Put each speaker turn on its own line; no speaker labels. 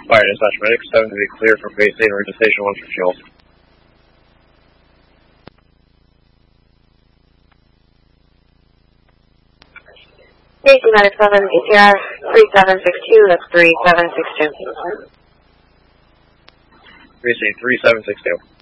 Fire dispatch medic 7 to be cleared from base 8 or to station 1 for fuel.
Station medic 7, ATR 3762, that's 3762.
Precinct 3762.